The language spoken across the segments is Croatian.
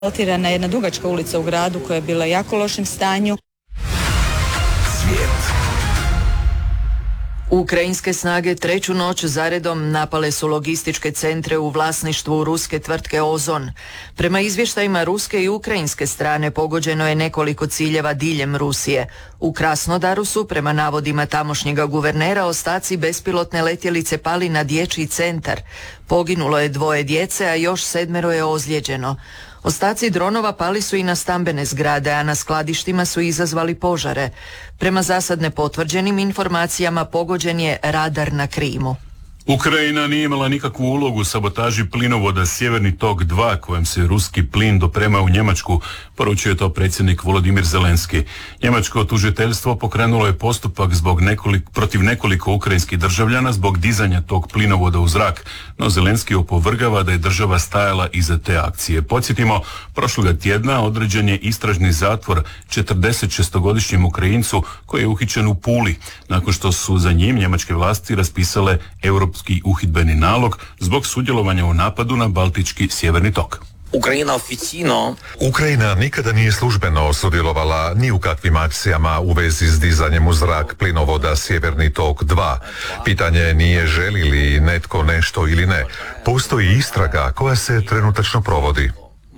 asfaltirana jedna dugačka ulica u gradu koja je bila u jako lošem stanju. Ukrajinske snage treću noć zaredom napale su logističke centre u vlasništvu ruske tvrtke Ozon. Prema izvještajima ruske i ukrajinske strane pogođeno je nekoliko ciljeva diljem Rusije. U Krasnodaru su, prema navodima tamošnjega guvernera, ostaci bespilotne letjelice pali na dječji centar. Poginulo je 2 djece, a još 7 je ozlijeđeno. Ostaci dronova pali su i na stambene zgrade, a na skladištima su izazvali požare. Prema zasad nepotvrđenim informacijama pogođen je radar na Krimu. Ukrajina nije imala nikakvu ulogu u sabotaži plinovoda Sjeverni tok 2 kojem se ruski plin doprema u Njemačku, poručio je to predsjednik Volodimir Zelenski. Njemačko tužiteljstvo pokrenulo je postupak protiv nekoliko ukrajinskih državljana zbog dizanja tog plinovoda u zrak, no Zelenski opovrgava da je država stajala iza te akcije. Podsjetimo, prošloga tjedna određen je istražni zatvor 46-godišnjem Ukrajincu koji je uhićen u Puli, nakon što su za njim njemačke vlasti raspisale europski uhidbeni nalog zbog sudjelovanja u napadu na Baltički Sjeverni tok. Ukrajina nikada nije službeno sudjelovala ni u kakvim akcijama u vezi s dizanjem u zrak plinovoda Sjeverni tok 2. Pitanje nije želi li netko nešto ili ne. Postoji istraga koja se trenutačno provodi.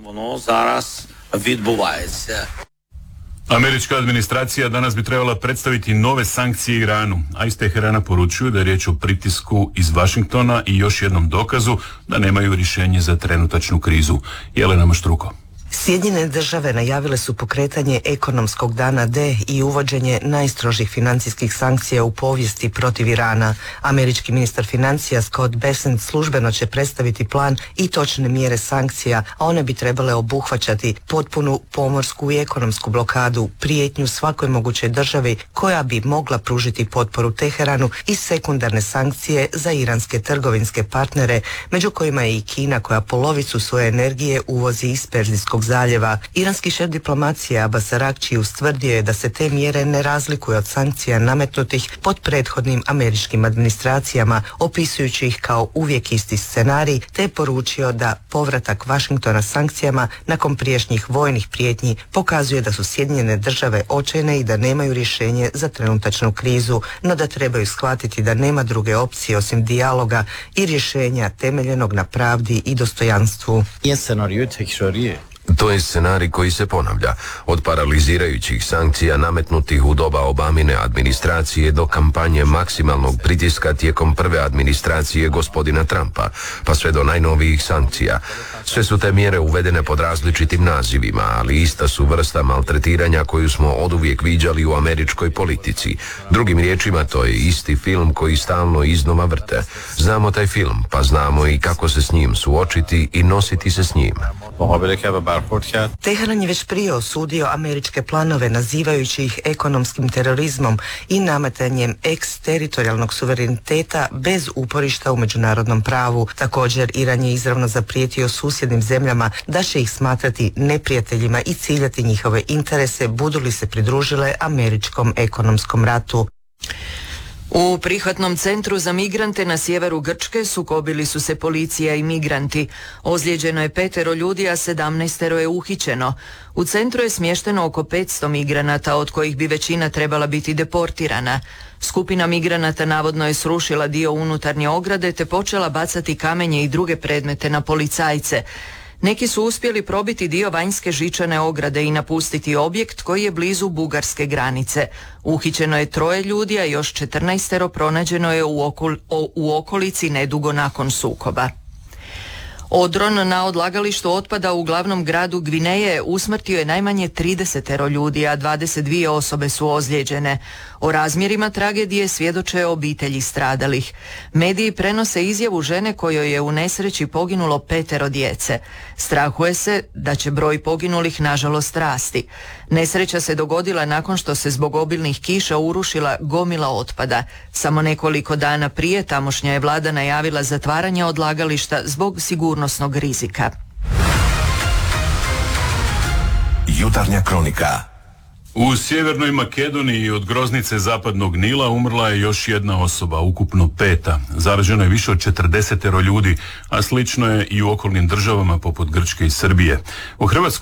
Američka administracija danas bi trebala predstaviti nove sankcije Iranu, a iz Teherana poručuju da je riječ o pritisku iz Vašingtona i još jednom dokazu da nemaju rješenje za trenutačnu krizu. Jelena Maštruko. Sjedinjene države najavile su pokretanje ekonomskog dana D i uvođenje najstrožih financijskih sankcija u povijesti protiv Irana. Američki ministar financija Scott Bessent službeno će predstaviti plan i točne mjere sankcija, a one bi trebale obuhvaćati potpunu pomorsku i ekonomsku blokadu, prijetnju svakoj mogućoj državi koja bi mogla pružiti potporu Teheranu i sekundarne sankcije za iranske trgovinske partnere, među kojima je i Kina koja polovicu svoje energije uvozi iz Perzijskog zaljeva. Iranski šef diplomacije Abbas Araghči ustvrdio je da se te mjere ne razlikuju od sankcija nametnutih pod prethodnim američkim administracijama, opisujući ih kao uvijek isti scenarij, te poručio da povratak Vašingtona sankcijama nakon prijašnjih vojnih prijetnji pokazuje da su Sjedinjene države očajne i da nemaju rješenje za trenutačnu krizu, no da trebaju shvatiti da nema druge opcije osim dijaloga i rješenja temeljenog na pravdi i dostojanstvu. To je scenarij koji se ponavlja, od paralizirajućih sankcija nametnutih u doba Obamine administracije do kampanje maksimalnog pritiska tijekom prve administracije gospodina Trumpa, pa sve do najnovijih sankcija. Sve su te mjere uvedene pod različitim nazivima, ali ista su vrsta maltretiranja koju smo oduvijek viđali u američkoj politici. Drugim riječima, to je isti film koji stalno iznova vrte. Znamo taj film, pa znamo i kako se s njim suočiti i nositi se s njim. Teheran je već prije osudio američke planove nazivajući ih ekonomskim terorizmom i nametanjem eksteritorijalnog suvereniteta bez uporišta u međunarodnom pravu. Također, Iran je izravno zaprijetio susjednim zemljama da će ih smatrati neprijateljima i ciljati njihove interese budu li se pridružile američkom ekonomskom ratu. U prihvatnom centru za migrante na sjeveru Grčke sukobili su se policija i migranti. Ozlijeđeno je 5 ljudi, a 17 je uhićeno. U centru je smješteno oko 500 migranata, od kojih bi većina trebala biti deportirana. Skupina migranata navodno je srušila dio unutarnje ograde te počela bacati kamenje i druge predmete na policajce. Neki su uspjeli probiti dio vanjske žičane ograde i napustiti objekt koji je blizu bugarske granice. Uhićeno je 3 ljudi, a još 14 pronađeno je u okolici nedugo nakon sukoba. Odron na odlagalištu otpada u glavnom gradu Gvineje usmrtio je najmanje 30 ljudi, a 22 osobe su ozlijeđene. O razmjerima tragedije svjedoče obitelji stradalih. Mediji prenose izjavu žene kojoj je u nesreći poginulo 5 djece. Strahuje se da će broj poginulih nažalost rasti. Nesreća se dogodila nakon što se zbog obilnih kiša urušila gomila otpada. Samo nekoliko dana prije tamošnja je vlada najavila zatvaranje odlagališta zbog sigurnosnog rizika. Jutarnja kronika. U Sjevernoj Makedoniji od groznice Zapadnog Nila umrla je još jedna osoba, ukupno 5. Zaraženo je više od 40 ljudi, a slično je i u okolnim državama poput Grčke i Srbije. U Hrvatskoj